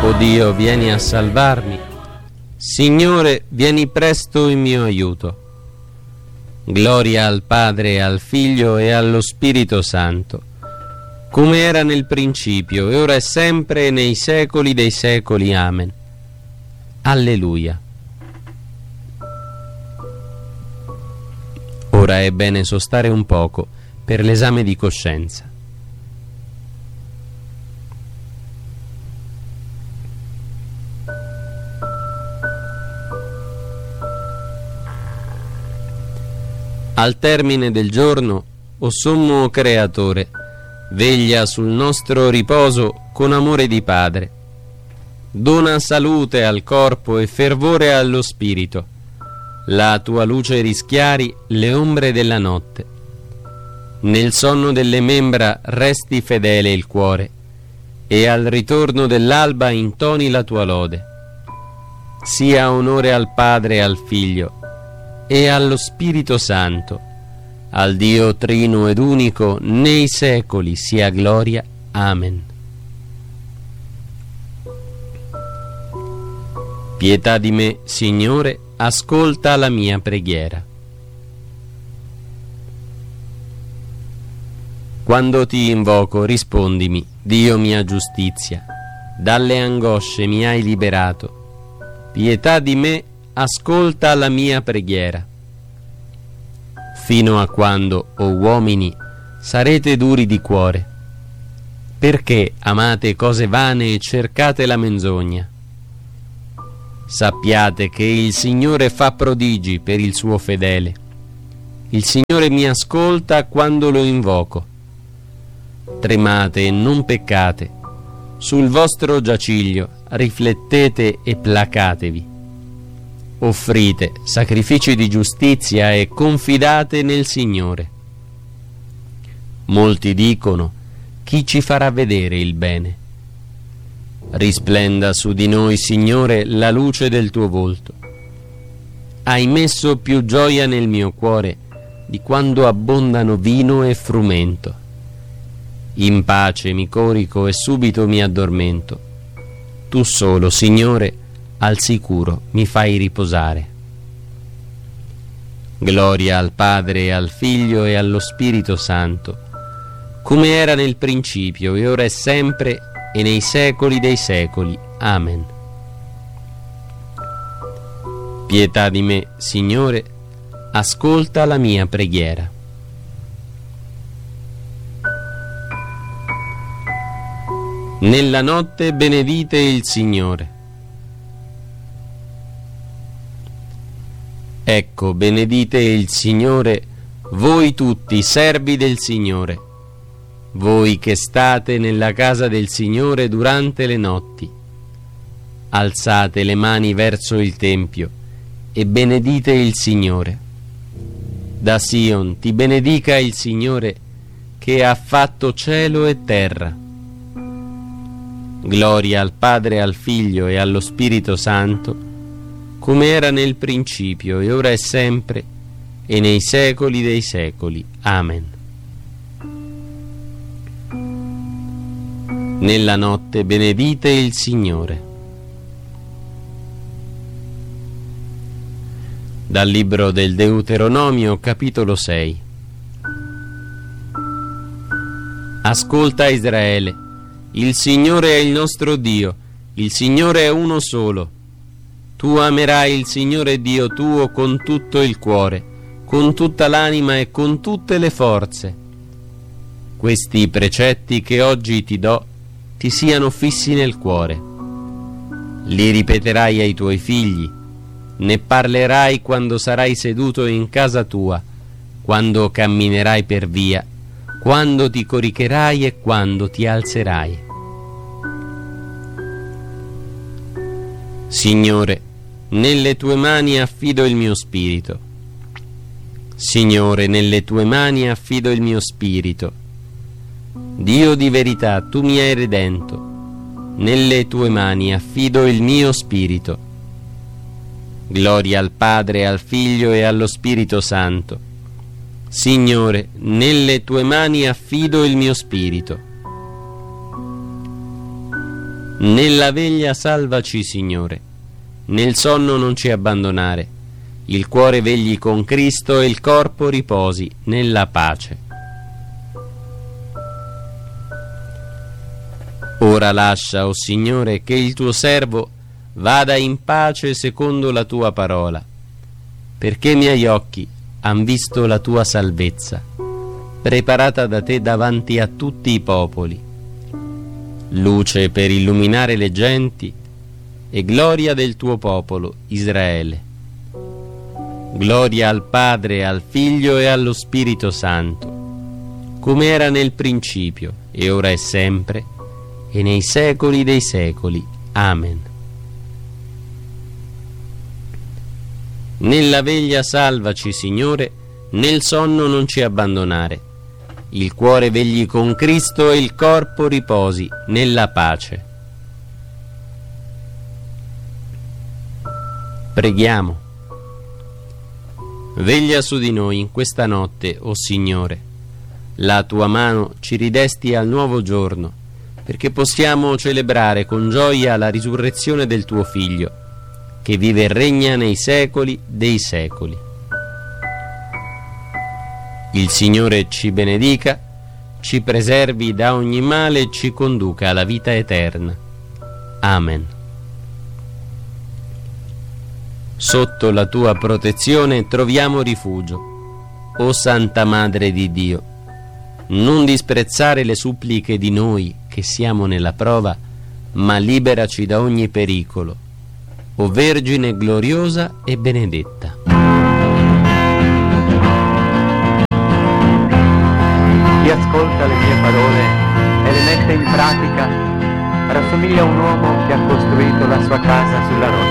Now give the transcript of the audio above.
O Dio, vieni a salvarmi. Signore, vieni presto in mio aiuto. Gloria al Padre, al Figlio e allo Spirito Santo, come era nel principio, e ora è sempre, e nei secoli dei secoli. Amen. Alleluia. Ora è bene sostare un poco per l'esame di coscienza. Al termine del giorno, o sommo Creatore, veglia sul nostro riposo con amore di Padre. Dona salute al corpo e fervore allo spirito. La tua luce rischiari le ombre della notte. Nel sonno delle membra resti fedele il cuore, e al ritorno dell'alba intoni la tua lode. Sia onore al Padre e al Figlio e allo Spirito Santo, al Dio trino ed unico, nei secoli sia gloria. Amen. Pietà di me, Signore, ascolta la mia preghiera. Quando ti invoco, rispondimi, Dio mia giustizia. Dalle angosce mi hai liberato. Pietà di me, ascolta la mia preghiera. Fino a quando, o uomini, sarete duri di cuore? Perché amate cose vane e cercate la menzogna? Sappiate che il Signore fa prodigi per il suo fedele. Il Signore mi ascolta quando lo invoco. Tremate e non peccate. Sul vostro giaciglio riflettete e placatevi. Offrite sacrifici di giustizia e confidate nel Signore. Molti dicono: chi ci farà vedere il bene? Risplenda su di noi, Signore, la luce del tuo volto. Hai messo più gioia nel mio cuore di quando abbondano vino e frumento. In pace mi corico e subito mi addormento. Tu solo, Signore, al sicuro mi fai riposare. Gloria al Padre e al Figlio e allo Spirito Santo, come era nel principio e ora è sempre e nei secoli dei secoli. Amen. Pietà di me, Signore, ascolta la mia preghiera. Nella notte benedite il Signore. Ecco, benedite il Signore, voi tutti servi del Signore, voi che state nella casa del Signore durante le notti. Alzate le mani verso il Tempio e benedite il Signore. Da Sion ti benedica il Signore, che ha fatto cielo e terra. Gloria al Padre, al Figlio e allo Spirito Santo, come era nel principio e ora è sempre e nei secoli dei secoli. Amen. Nella notte benedite il Signore. Dal libro del Deuteronomio, capitolo 6. Ascolta, Israele, il Signore è il nostro Dio, il Signore è uno solo. Tu amerai il Signore Dio tuo con tutto il cuore, con tutta l'anima e con tutte le forze. Questi precetti che oggi ti do ti siano fissi nel cuore. Li ripeterai ai tuoi figli, ne parlerai quando sarai seduto in casa tua, quando camminerai per via, quando ti coricherai e quando ti alzerai. Signore, nelle tue mani affido il mio spirito. Signore, nelle tue mani affido il mio spirito. Dio di verità, tu mi hai redento. Nelle tue mani affido il mio spirito. Gloria al Padre, al Figlio e allo Spirito Santo. Signore, nelle tue mani affido il mio spirito. Nella veglia salvaci, Signore, nel sonno non ci abbandonare, il cuore vegli con Cristo e il corpo riposi nella pace. Ora lascia, o Signore, che il tuo servo vada in pace secondo la tua parola, perché i miei occhi han visto la tua salvezza, preparata da te davanti a tutti i popoli, luce per illuminare le genti e gloria del tuo popolo Israele. Gloria al Padre, al Figlio e allo Spirito Santo, come era nel principio, e ora e sempre, e nei secoli dei secoli. Amen. Nella veglia salvaci, Signore, nel sonno non ci abbandonare, il cuore vegli con Cristo e il corpo riposi nella pace. Preghiamo. Veglia su di noi in questa notte, o Signore. La tua mano ci ridesti al nuovo giorno, perché possiamo celebrare con gioia la risurrezione del tuo Figlio, che vive e regna nei secoli dei secoli. Il Signore ci benedica, ci preservi da ogni male e ci conduca alla vita eterna. Amen. Sotto la tua protezione troviamo rifugio, o Santa Madre di Dio. Non disprezzare le suppliche di noi che siamo nella prova, ma liberaci da ogni pericolo, o Vergine gloriosa e benedetta. Chi ascolta le mie parole e le mette in pratica rassomiglia a un uomo che ha costruito la sua casa sulla roccia.